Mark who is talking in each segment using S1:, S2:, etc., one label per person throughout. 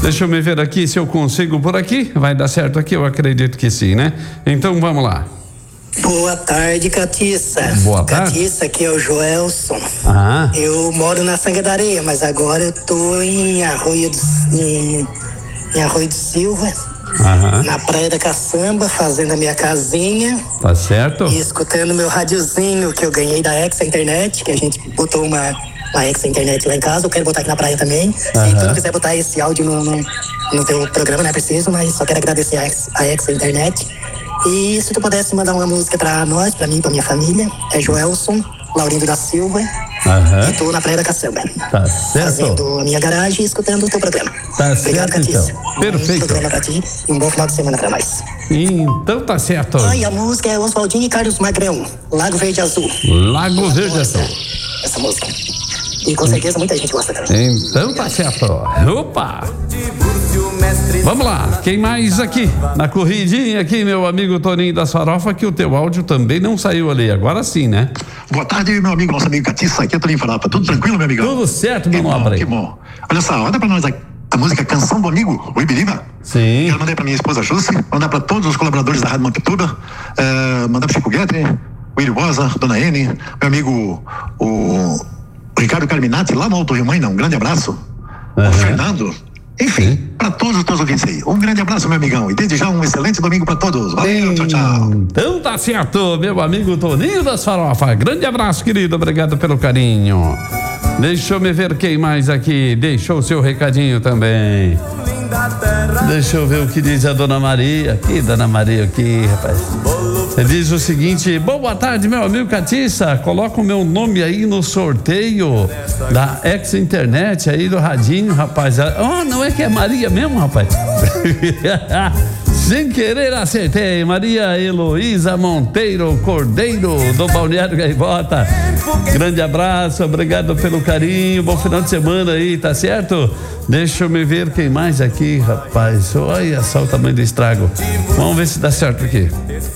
S1: Deixa eu me ver aqui se eu consigo por aqui. Vai dar certo aqui? Eu acredito que sim, né? Então vamos lá.
S2: Boa tarde, Catiça.
S1: Boa tarde.
S2: Catiça, aqui é o Joelson.
S1: Ah.
S2: Eu moro na Sanga da Areia, mas agora eu tô em Arroio do Silva.
S1: Aham.
S2: Na Praia da Caçamba, fazendo a minha casinha.
S1: Tá certo?
S2: E escutando meu radiozinho que eu ganhei da Exa Internet, que a gente botou uma Exa Internet lá em casa. Eu quero botar aqui na praia também. Se tu não quiser botar esse áudio no teu programa, não é preciso, mas só quero agradecer a Exa Internet. E se tu pudesse mandar uma música pra nós, pra mim, pra minha família, é Joelson Laurindo da Silva.
S1: Aham.
S2: Eu tô na Praia da Caçamba.
S1: Tá certo.
S2: Fazendo a minha garagem e escutando o teu programa.
S1: Tá
S2: Obrigado,
S1: certo,
S2: Catiça.
S1: então. Perfeito.
S2: Um programa pra ti e um bom final de semana pra nós.
S1: Então tá certo.
S2: E a música é Oswaldinho e Carlos Magrão, Lago Verde Azul.
S1: Lago Verde Azul.
S2: Essa música. E com certeza muita gente gosta dela.
S1: Então tá certo. Opa! Vamos lá, quem mais aqui? Na corridinha aqui, meu amigo Toninho das Farofa, que o teu áudio também não saiu ali, agora sim, né?
S3: Boa tarde, meu amigo, nosso amigo Catiça, aqui é Toninho Farofa. Tudo tranquilo, meu amigão?
S1: Tudo certo, meu nobre.
S3: Que bom. Olha só, manda pra nós a música Canção do Amigo, o Ibiriba.
S1: Sim.
S3: Eu mandei pra minha esposa Jusce, mandar pra todos os colaboradores da Rádio Mampituba, mandar pro Chico Guedes, o Willy Bosa, Dona N, meu amigo o Ricardo Carminati, lá no Alto Rio Mãe, um grande abraço. O Fernando. Enfim, para todos os teus ouvintes aí. Um grande abraço, meu amigão. E desde já um excelente domingo para todos. Valeu, tchau, tchau.
S1: Então tá certo, meu amigo Toninho das Farofa. Grande abraço, querido. Obrigado pelo carinho. Deixa eu me ver quem mais aqui. Deixou o seu recadinho também. Deixa eu ver o que diz a Dona Maria. Aqui, Dona Maria, aqui, rapaz. Ele diz o seguinte: boa tarde, meu amigo Catiça. Coloca o meu nome aí no sorteio da Ex Internet aí do radinho, rapaz. Oh, não é que é Maria mesmo, rapaz? Sem querer acertei. Maria Heloísa Monteiro Cordeiro, do Balneário Gaivota. Grande abraço, obrigado pelo carinho. Bom final de semana aí, tá certo? Deixa eu me ver quem mais aqui, rapaz. Olha só o tamanho do estrago. Vamos ver se dá certo aqui.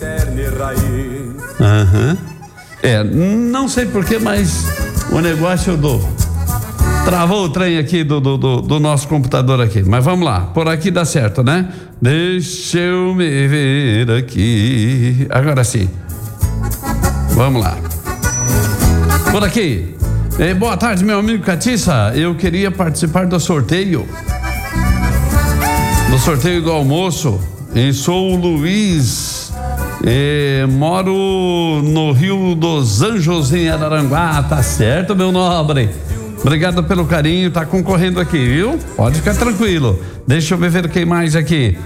S1: Não sei porquê, mas o negócio travou o trem aqui do nosso computador aqui. Mas vamos lá, por aqui dá certo, né? Deixa eu me ver aqui. Agora sim. Vamos lá. Por aqui. Boa tarde, meu amigo Catiça. Eu queria participar do sorteio. Do sorteio do almoço. E sou o Luiz. Moro no Rio dos Anjos, em Araranguá. Tá certo, meu nobre? Obrigado pelo carinho, tá concorrendo aqui, viu? Pode ficar tranquilo. Deixa eu ver quem mais aqui.